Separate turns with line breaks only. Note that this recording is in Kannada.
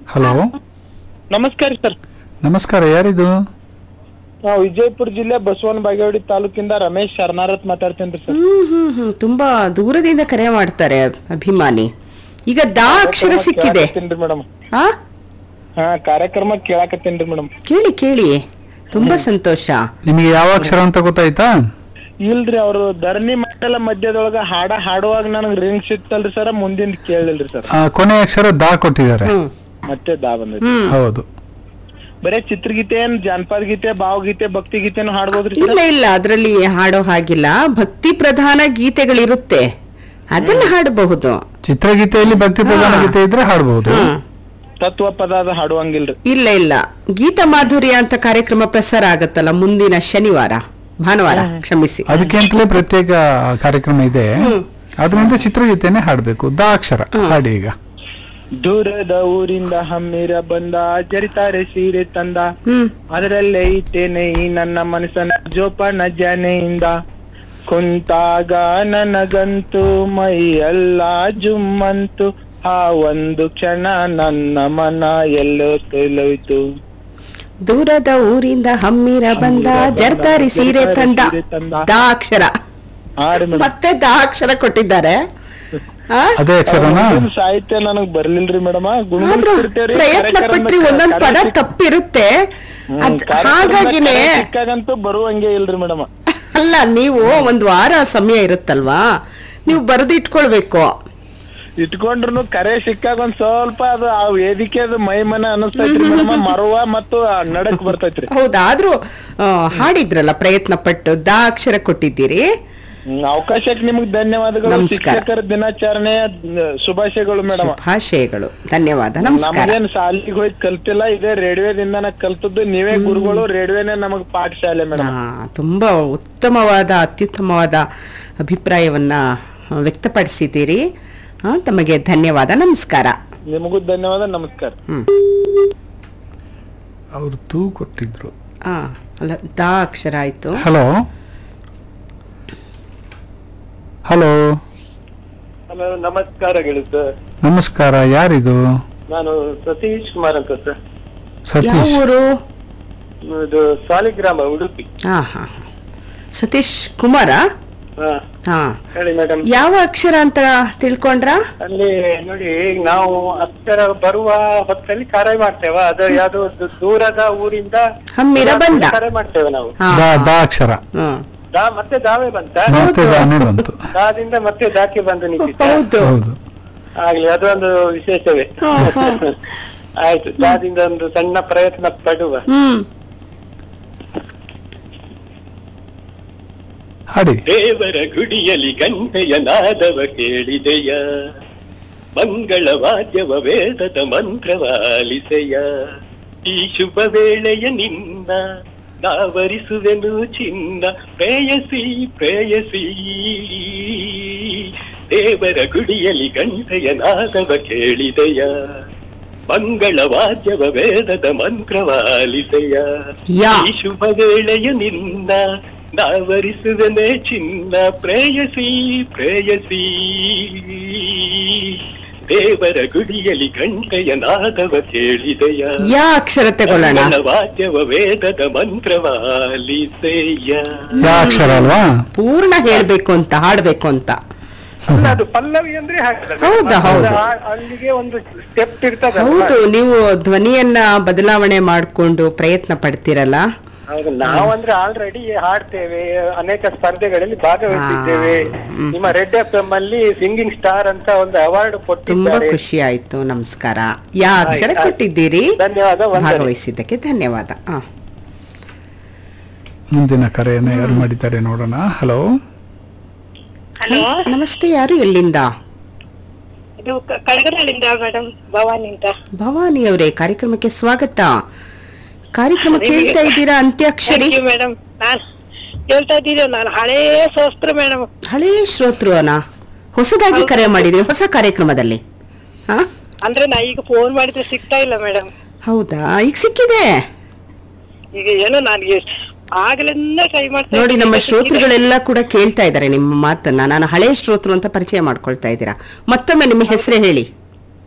ಹಲೋ,
ನಮಸ್ಕಾರ ಸರ್.
ನಮಸ್ಕಾರ. ಯಾರಿದು?
ನಾವು ವಿಜಯಪುರ ಜಿಲ್ಲೆ ಬಸವನ ಬಾಗೇವಾಡಿ ತಾಲೂಕಿಂದ ರಮೇಶ್ ಶರಣಾರತ್ ಮಾತಾಡ್ತೇನ್ರಿ ಸರ್.
ತುಂಬಾ ದೂರದಿಂದ ಕರೆ ಮಾಡ್ತಾರೆ ಅಭಿಮಾನಿ. ಈಗ ದಾ ಅಕ್ಷರ ಸಿಕ್ಕಿದೆ
ಮೇಡಮ್.
ಹಾ
ಕಾರ್ಯಕ್ರಮ ಕೇಳಾಕತ್ತೇನ್ರಿ ಮೇಡಮ್.
ಕೇಳಿ ಕೇಳಿ, ತುಂಬಾ ಸಂತೋಷ.
ನಿಮಗೆ ಯಾವ ಅಕ್ಷರ ಅಂತ ಗೊತ್ತಾಯ್ತಾ?
ಇಲ್ರಿ, ಅವ್ರು ಧರಣಿ ಮಂಡಲ ಮಧ್ಯದೊಳಗ ಹಾಡುವಾಗ ನನಗ್ ರಿಂಗ್ ಸಿಕ್ತಲ್ರಿ ಸರ್, ಮುಂದಿನ ಕೇಳಿಲ್ರಿ ಸರ್.
ಕೊನೆ ಅಕ್ಷರ ದಾ ಕೊಟ್ಟಿದ್ದಾರೆ.
ಮತ್ತೆ ದಾ ಬಂದ್ರಿ.
ಹೌದು.
ಬರೇ ಚಿತ್ರಗೀತೆ, ಜಾನಪದ ಗೀತೆ, ಭಾವಗೀತೆ, ಭಕ್ತಿ ಗೀತೆನು ಹಾಡ್ಬೋದ್ರಿ
ಇಲ್ಲ ಇಲ್ಲ, ಅದ್ರಲ್ಲಿ ಹಾಡೋ ಹಾಗಿಲ್ಲ. ಭಕ್ತಿ ಪ್ರಧಾನ ಗೀತೆಗಳಿರುತ್ತೆ, ಅದನ್ನ ಹಾಡಬಹುದು.
ಚಿತ್ರಗೀತೆಯಲ್ಲಿ ಭಕ್ತಿ ಪ್ರಧಾನ ಗೀತೆ ಇದ್ರೆ ಹಾಡಬಹುದು.
ತತ್ವ ಪದ ಹಾಡುವಂಗಿಲ್ರಿ.
ಇಲ್ಲ ಇಲ್ಲ, ಗೀತ ಮಾಧುರ್ಯ ಅಂತ ಕಾರ್ಯಕ್ರಮ ಪ್ರಸಾರ ಆಗತ್ತಲ್ಲ ಮುಂದಿನ ಭಾನುವಾರ, ಕ್ಷಮಿಸಿ.
ಅದಕ್ಕೆ ಅಂತಲೇ ಪ್ರತ್ಯೇಕ ಕಾರ್ಯಕ್ರಮ ಇದೆ. ಅದರಿಂದ ಚಿತ್ರಗೀತೆನೆ ಹಾಡ್ಬೇಕು. ದಾ ಅಕ್ಷರ ಹಾಡಿ. ಈಗ
ದೂರದ ಊರಿಂದ ಹಮ್ಮಿರ ಬಂದ, ಜರಿತಾರೆ ಸೀರೆ ತಂದ, ಅದರಲ್ಲೇ ಇಟ್ಟೇನೆ ಈ ನನ್ನ ಮನಸ್ಸನ್ನ ಜೋಪಾನ ಜನೆಯಿಂದ, ಕುಂತಾಗ ನನಗಂತೂ ಮೈ ಎಲ್ಲ ಜುಮ್ಮಂತು, ಆ ಒಂದು ಕ್ಷಣ ನನ್ನ ಮನ ಎಲ್ಲೋ ತೇಲೋಯ್ತು.
ದೂರದ ಊರಿಂದ ಹಮ್ಮಿರ ಬಂದ, ಜರ್ತಾರಿ ಸೀರೆ ತಂದ, ದಾ ಅಕ್ಷರ. ಮತ್ತೆ ದಾ ಅಕ್ಷರ ಕೊಟ್ಟಿದ್ದಾರೆ.
ಅದೇ ಅಕ್ಷರನಾ?
ಸಾಹಿತ್ಯ ನನಗ್ ಬರ್ಲಿಲ್ರಿ ಮೇಡಮ್.
ಪ್ರಯತ್ನ ಪಟ್ರಿ, ಒಂದೊಂದ್ ಪದ ತಪ್ಪಿರುತ್ತೆ, ಹಾಗಾಗಿನೇ
ಸಿಕ್ಕಾಗಂತೂ ಬರುವಂಗೆ ಇಲ್ರಿ ಮೇಡಮ್.
ಅಲ್ಲ, ನೀವು ಒಂದ್ ವಾರ ಸಮಯ ಇರುತ್ತಲ್ವಾ, ನೀವು ಬರೆದು ಇಟ್ಕೊಳ್ಬೇಕು.
ಇಟ್ಕೊಂಡ್ರು ಕರೆ ಸಿಕ್ಕಾಗ ಒಂದ್ ಸ್ವಲ್ಪ ಅದು ಆ ವೇದಿಕೆ ಅದು ಮೈಮನ ಅನಿಸ್ತೈತ್ರಿ ಮೇಡಮ್, ಮರುವ ಮತ್ತು ನಡಕ್ ಬರ್ತೈತ್ರಿ.
ಹೌದಾದ್ರೂ ಹಾಡಿದ್ರಲ್ಲ, ಪ್ರಯತ್ನ ಪಟ್ಟು ದಾ ಅಕ್ಷರ ಕೊಟ್ಟಿದ್ದೀರಿ.
ಅವಕಾಶಕ್ಕೆ ನಿಮ್ಗೆ ಧನ್ಯವಾದಗಳು. ಶಿಕ್ಷಕರ ದಿನಾಚರಣೆಯ ಶುಭಾಶಯಗಳು ಮೇಡಮ್.
ಶುಭಾಶಯಗಳು, ಧನ್ಯವಾದ, ನಮಸ್ಕಾರ.
ನಮಗೇನ್ ಶಾಲೆಗೆ ಹೋಗಿ ಕಲ್ತಿಲ್ಲ, ಇದೇ ರೇಡಿಯೋದಿಂದ ಕಲ್ತದ್ದು. ನೀವೇ ಗುರುಗಳು, ರೇಡಿಯೋನೇ ನಮಗ್ ಪಾಠಶಾಲೆ ಮೇಡಮ್.
ತುಂಬಾ ಉತ್ತಮವಾದ, ಅತ್ಯುತ್ತಮವಾದ ಅಭಿಪ್ರಾಯವನ್ನ ವ್ಯಕ್ತಪಡಿಸಿದ್ದೀರಿ. ತಮಗೆ ಧನ್ಯವಾದ, ನಮಸ್ಕಾರ.
ನಿಮಗೂ ಧನ್ಯವಾದ, ನಮಸ್ಕಾರ.
ಅವರು ತೂ ಕೊಟ್ಟಿದ್ರು.
ಅಲ್ಲ, ದಾ ಅಕ್ಷರ ಆಯ್ತು.
ಹಲೋ ಹಲೋ
ಹಲೋ, ನಮಸ್ಕಾರ ಸರ್.
ನಮಸ್ಕಾರ. ಯಾರಿದು?
ನಾನು ಸತೀಶ್ ಕುಮಾರ್ ಅಂತ ಸರ್.
ಯಾವ ಊರು?
ಇದು ಸಾಲಿಗ್ರಾಮ, ಉಡುಪಿ.
ಸತೀಶ್ ಕುಮಾರ.
ಹೇಳಿ ಮೇಡಮ್.
ಯಾವ ಅಕ್ಷರ ಅಂತ ತಿಳ್ಕೊಂಡ್ರ?
ಅಲ್ಲಿ ನೋಡಿ, ನಾವು ಅಕ್ಷರ ಬರುವ ಹೊತ್ತಲ್ಲಿ ಕರೆ ಮಾಡ್ತೇವ, ಅದು ಯಾವ್ದು ದೂರದ ಊರಿಂದ
ಹಮ್ಮಿರ ಬಂದ
ಕರೆ ಮಾಡ್ತೇವೆ ನಾವು.
ದಾ ಅಕ್ಷರ.
ಮತ್ತೆ ದಾವೆ ಬಂತ,
ಬಂತು.
ದಾದಿಂದ ಮತ್ತೆ ದಾಕೆ ಬಂದು ನಿಂತಿತ್ತು.
ಹೌದು.
ಆಗ್ಲಿ, ಅದೊಂದು ವಿಶೇಷವೇ. ಆಯ್ತು, ದಾದಿಂದ ಒಂದು ಸಣ್ಣ ಪ್ರಯತ್ನ ಪಡುವ.
ಹಾಡಿ.
ದೇವರ ಗುಡಿಯಲ್ಲಿ ಗಂಟೆಯ ನಾದವ ಕೇಳಿದೆಯ, ಮಂಗಳ ವಾದ್ಯವ ವೇದದ ಮಂತ್ರವಾಲಿಸೆಯ, ಈ ಶುಭ ವೇಳೆಯ ನಿನ್ನ ನಾವರಿಸುವೆನು ಚಿನ್ನ, ಪ್ರೇಯಸಿ ಪ್ರೇಯಸಿ. ದೇವರ ಗುಡಿಯಲ್ಲಿ ಗಂಟೆಯ ನಾದವ ಕೇಳಿದೆಯ, ಮಂಗಳ ವಾದ್ಯವ ವೇದದ ಮಂತ್ರವಾಲಿಸೆಯ, ಈ ಶುಭ ವೇಳೆಯ ನಿನ್ನ ನಾವರಿಸುವೆನೆ ಚಿನ್ನ, ಪ್ರೇಯಸಿ ಪ್ರೇಯಸಿ. ದೇವರ ಗುಡಿಯಲ್ಲಿ ಗಂಟೆಯ ನಾದವ ಕೇಳಿದೆಯ,
ಯಾ ಅಕ್ಷರ ತಗೊಳ್ಳೋಣ?
ವಾದ್ಯವ ವೇದದ ಮಂತ್ರವಾಲಿಸೆಯ.
ಯಾ ಅಕ್ಷರ ಅಲ್ವಾ?
ಪೂರ್ಣ ಹೇಳ್ಬೇಕು ಅಂತ, ಹಾಡ್ಬೇಕು ಅಂತ.
ಅದು ಪಲ್ಲವಿ ಅಂದ್ರೆ
ಹೌದಾ? ಹೌದು,
ಅಲ್ಲಿಗೆ ಒಂದು ಸ್ಟೆಪ್ ಇರ್ತದೆ.
ಹೌದು. ನೀವು ಧ್ವನಿಯನ್ನ ಬದಲಾವಣೆ ಮಾಡಿಕೊಂಡು ಪ್ರಯತ್ನ ಪಡ್ತೀರಲ್ಲ.
ನಾವಂದ್ರೆ ಆಲ್ರೆಡಿ ಹಾಡ್ತೇವೆ, ಅನೇಕ ಸ್ಪರ್ಧೆಗಳಲ್ಲಿ ಭಾಗವಹಿಸಿದ್ದೇವೆ. ನಿಮ್ಮ ರೆಡ್ ಎಫ್ಎಂ ಅಲ್ಲಿ ಸಿಂಗಿಂಗ್ ಸ್ಟಾರ್ ಅಂತ ಒಂದು ಅವಾರ್ಡ್ ಕೊಟ್ಟಿದ್ದಾರೆ.
ತುಂಬಾ ಖುಷಿ ಆಯ್ತು, ನಮಸ್ಕಾರ. ಯಾ ಅಕ್ಷರ ಕೊಟ್ಟಿದ್ದೀರಿ?
ಧನ್ಯವಾದ,
ಭಾಗವಹಿಸಿದ್ದಕ್ಕೆ ಧನ್ಯವಾದ.
ಮುಂದಿನ ಕರೆಯನ್ನು ಯಾರು ಮಾಡಿದ್ದಾರೆ ನೋಡೋಣ. ಹಲೋ
ನಮಸ್ತೆ. ಯಾರು, ಎಲ್ಲಿಂದ?
ಇದು ಕಡಗನಹಳ್ಳಿಯಿಂದ ಮೇಡಮ್, ಭವಾನಿ ಅಂತ.
ಭವಾನಿ ಅವರೇ, ಕಾರ್ಯಕ್ರಮಕ್ಕೆ ಸ್ವಾಗತ. ಕಾರ್ಯಕ್ರಮ ಕೇಳ್ತಾ ಇದ್ದೀರಾ? ಅಂತ್ಯಾಕ್ಷರಿ
ಮೇಡಮ್, ನಾನ್ ಕೇಳ್ತಾ ಇದ್ದೀರಿ. ನಾನು ಹಳೇ ಶ್ರೋತೃ ಮೇಡಮ್.
ಹಳೇ ಶ್ರೋತೃನಾ? ಹೊಸದಾಗಿ ಕರೆ ಮಾಡಿದ್ರಿ, ಹೊಸ ಕಾರ್ಯಕ್ರಮದಲ್ಲಿ?
ಅಂದ್ರೆ ನಾ ಈಗ ಫೋನ್ ಮಾಡಿದ್ರೆ ಸಿಗ್ತಾ ಇಲ್ಲ ಮೇಡಮ್.
ಹೌದಾ? ಈಗ ಸಿಕ್ಕಿದೆ.
ಈಗ ಏನೋ ನನಗೆ ಆಗ್ಲಿಂದ ಟ್ರೈ ಮಾಡ್ತಾ
ನೋಡಿ, ನಮ್ಮ ಶ್ರೋತೃಗಳೆಲ್ಲ ಕೂಡ ಕೇಳ್ತಾ ಇದ್ದಾರೆ ನಿಮ್ಮ ಮಾತನ್ನ. ನಾನು ಹಳೇ ಶ್ರೋತೃ ಅಂತ ಪರಿಚಯ ಮಾಡ್ಕೊಳ್ತಾ ಇದ್ದೀರಾ. ಮತ್ತೊಮ್ಮೆ ನಿಮ್ಮ ಹೆಸರೇ ಹೇಳಿ.